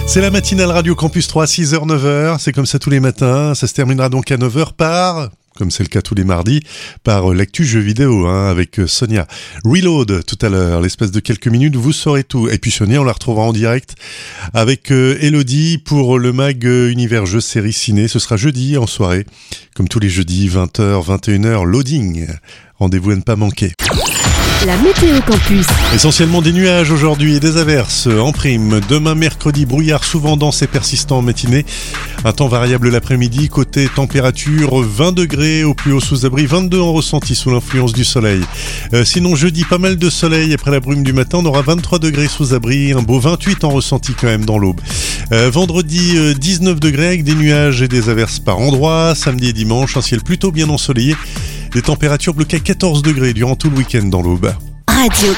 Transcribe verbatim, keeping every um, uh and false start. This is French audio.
C'est la matinale Radio Campus trois, six heures neuf heures, c'est comme ça tous les matins, ça se terminera donc à neuf heures par, comme c'est le cas tous les mardis, par l'actu jeux vidéo hein, avec Sonia. Reload tout à l'heure, l'espace de quelques minutes, vous saurez tout. Et puis Sonia, on la retrouvera en direct avec euh, Elodie pour le mag euh, Univers Jeux Série Ciné. Ce sera jeudi en soirée, comme tous les jeudis, vingt heures, vingt et une heures, loading. Rendez-vous à ne pas manquer. La météo campus. Essentiellement des nuages aujourd'hui et des averses en prime. Demain mercredi, brouillard souvent dense et persistant en matinée. Un temps variable l'après-midi. Côté température, vingt degrés au plus haut sous abri, vingt-deux en ressenti sous l'influence du soleil. Euh, sinon jeudi, pas mal de soleil après la brume du matin. On aura vingt-trois degrés sous abri, un beau vingt-huit en ressenti quand même dans l'aube. Euh, vendredi, euh, dix-neuf degrés avec des nuages et des averses par endroits. Samedi et dimanche, un ciel plutôt bien ensoleillé. Des températures bloquées à quatorze degrés durant tout le week-end dans l'Aube. Radio